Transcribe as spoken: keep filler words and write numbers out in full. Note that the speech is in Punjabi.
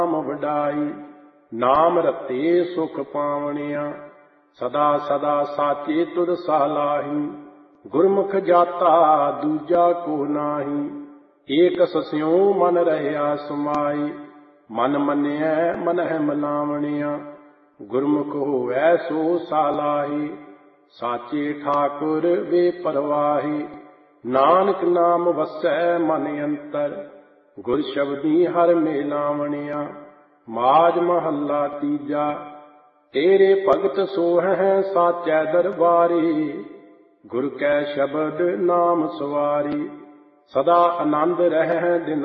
ਨਾਮ ਵਡਾਈ। ਨਾਮ ਰਤੇ ਸੁਖ ਪਾਵਣਿਆ, ਸਦਾ ਸਦਾ ਸਾਚੇ ਤੁਧ ਸਲਾਹੀ। ਗੁਰਮੁਖ ਜਾਤਾ ਦੂਜਾ ਕੋ ਨਾਹੀ, ਏਕ ਸਸਿਉ ਮਨ ਰਹਿਆ ਸਮਾਈ। ਮਨ ਮੰਨਿਐ ਮਨਹਿ ਮਿਲਾਵਣਿਆ, ਗੁਰਮੁਖ ਹੋਵੈ ਸੋ ਸਲਾਹੀ। ਸਾਚੇ ਠਾਕੁਰ ਵੇ ਪਰਵਾਹੀ, ਨਾਨਕ ਨਾਮ ਵਸੈ ਮਨ ਅੰਤਰ। ਗੁਰ ਸ਼ਬਦੀ ਹਰਿ ਮਿਲਾਵਣਿਆ, ਮਾਝ ਮਹੱਲਾ ਤੀਜਾ। ਤੇਰੇ ਭਗਤ ਸੋਹੈ ਸਾਚੈ ਦਰਬਾਰੀ, ਗੁਰ ਕੈ ਸ਼ਬਦ ਨਾਮ ਸਵਾਰੀ। ਸਦਾ ਆਨੰਦ ਰਹਿ ਦਿਨ